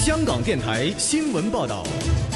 香港电台新闻报道。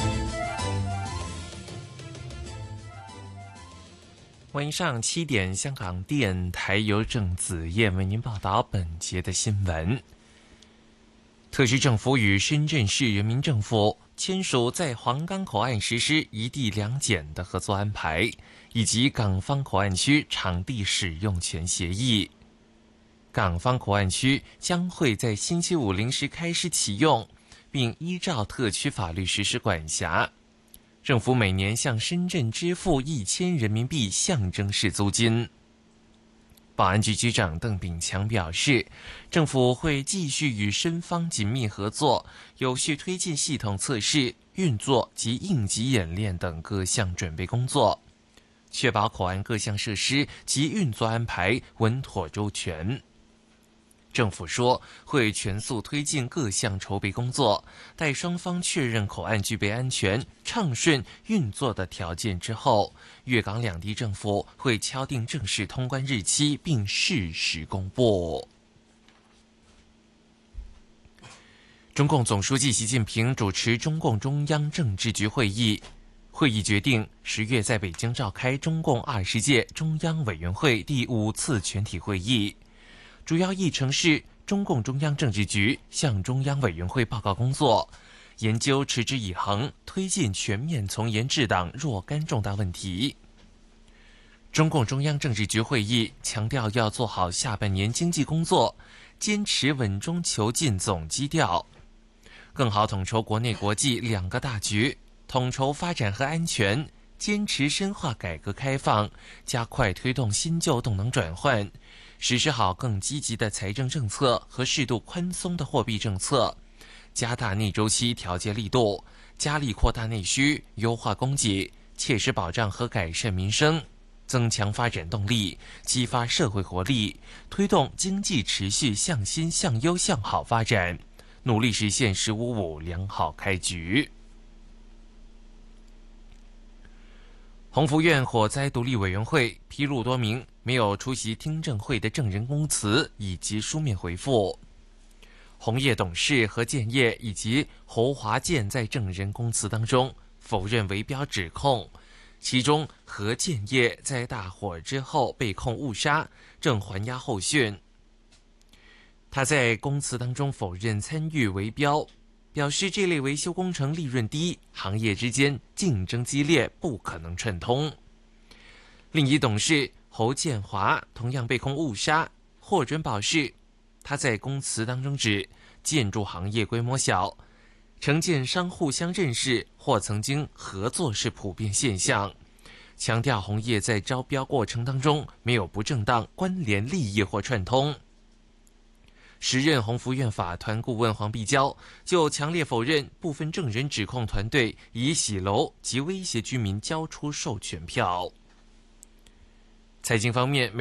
晚上7点，香港电台由郑子燕为您报道本节的新闻。特区政府与深圳市人民政府签署在皇岗口岸实施一地两检的合作安排，以及港方口岸区场地使用权协议。港方口岸区将会在星期五零时开始启用，并依照特区法律实施管辖。政府每年向深圳支付1000人民币象征式租金。保安局局长邓炳强表示，政府会继续与深方紧密合作，有序推进系统测试、运作及应急演练等各项准备工作，确保口岸各项设施及运作安排稳妥周全。政府说，会全速推进各项筹备工作，待双方确认口岸具备安全、畅顺运作的条件之后，粤港两地政府会敲定正式通关日期，并适时公布。中共总书记习近平主持中共中央政治局会议，会议决定10月在北京召开中共20届中央委员会第5次全体会议。主要议程是中共中央政治局向中央委员会报告工作，研究持之以恒推进全面从严治党若干重大问题。中共中央政治局会议强调要做好下半年经济工作，坚持稳中求进总基调，更好统筹国内国际2个大局，统筹发展和安全，坚持深化改革开放，加快推动新旧动能转换，实施好更积极的财政政策和适度宽松的货币政策，加大逆周期调节力度，加力扩大内需，优化供给，切实保障和改善民生，增强发展动力，激发社会活力，推动经济持续向新向优向好发展，努力实现“15+5”良好开局。宏福苑火灾独立委员会披露多名没有出席听证会的证人供词以及书面回复。红业董事何建业以及侯华健在证人供词当中否认围标指控，其中何建业在大火之后被控误杀，正还押候讯。他在供词当中否认参与围标，表示这类维修工程利润低，行业之间竞争激烈，不可能串通。另一董事侯建华同样被控误杀，获准保释。他在供词当中指，建筑行业规模小，承建商互相认识或曾经合作是普遍现象，强调红业在招标过程当中没有不正当关联利益或串通。时任宏福苑法团顾问黄碧娇就强烈否认部分证人指控团队以洗楼及威胁居民交出授权票。财经方面，